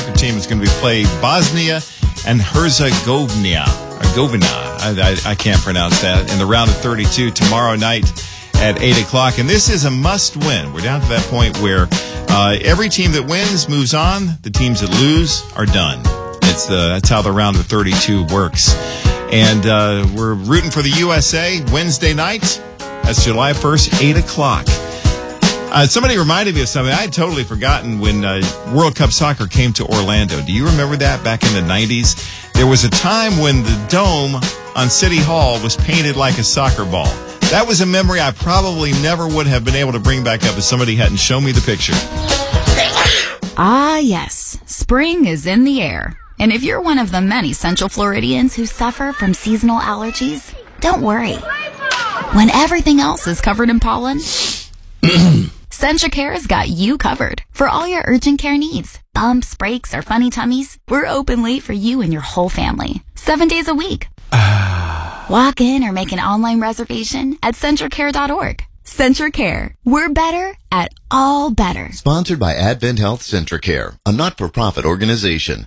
The team is going to be playing Bosnia and Herzegovina. I can't pronounce that. In the round of 32 tomorrow night at 8 o'clock. And this is a must-win. We're down to that point where every team that wins moves on. The teams that lose are done. That's how the round of 32 works. And we're rooting for the USA Wednesday night. That's July 1st, 8 o'clock. Somebody reminded me of something. I had totally forgotten when World Cup Soccer came to Orlando. Do you remember that back in the 90s? There was a time when the dome on City Hall was painted like a soccer ball. That was a memory I probably never would have been able to bring back up if somebody hadn't shown me the picture. Ah, yes. Spring is in the air. And if you're one of the many Central Floridians who suffer from seasonal allergies, don't worry. When everything else is covered in pollen, CentraCare's got you covered for all your urgent care needs. Bumps, breaks, or funny tummies, we're open late for you and your whole family. 7 days a week. Walk in or make an online reservation at CentraCare.org. CentraCare. We're better at all better. Sponsored by Advent Health CentraCare, a not-for-profit organization.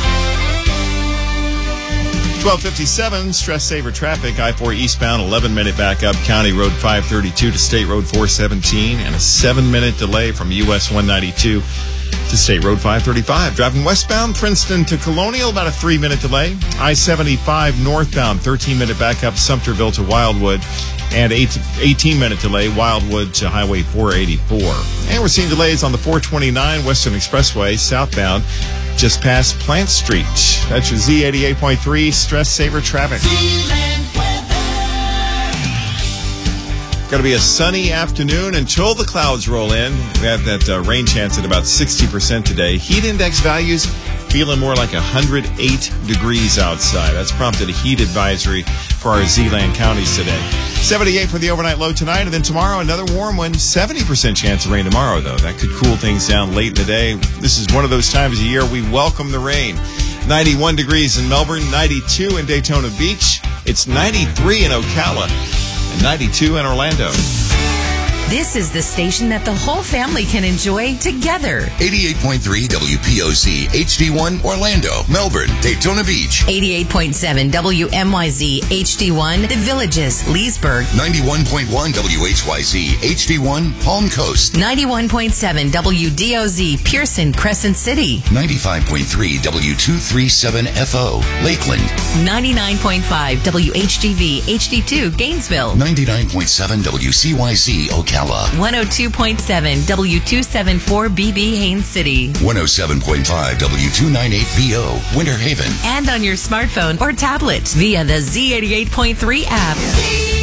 1257, stress saver traffic, I-4 eastbound, 11-minute backup, County Road 532 to State Road 417, and a 7-minute delay from US 192 to State Road 535. Driving westbound, Princeton to Colonial, about a 3-minute delay. I-75 northbound, 13-minute backup, Sumterville to Wildwood, and 18-minute delay, Wildwood to Highway 484. And we're seeing delays on the 429 Western Expressway, southbound, just past Plant Street. That's your Z88.3 stress saver traffic. Going to be a sunny afternoon until the clouds roll in. We have that rain chance at about 60% today. Heat index values feeling more like 108 degrees outside. That's prompted a heat advisory for our Z-Land counties today. 78 for the overnight low tonight, and then tomorrow another warm one. 70% chance of rain tomorrow, though. That could cool things down late in the day. This is one of those times of year we welcome the rain. 91 degrees in Melbourne, 92 in Daytona Beach. It's 93 in Ocala. 92 in Orlando. This is the station that the whole family can enjoy together. 88.3 WPOC HD1 Orlando, Melbourne, Daytona Beach. 88.7 WMYZ HD1 The Villages, Leesburg. 91.1 WHYZ HD1 Palm Coast. 91.7 WDOZ Pearson, Crescent City. 95.3 W237FO Lakeland. 99.5 WHGV HD2 Gainesville. 99.7 WCYZ Ocala. 102.7 W274BB Haines City. 107.5 W298BO Winter Haven. And on your smartphone or tablet via the Z88.3 app.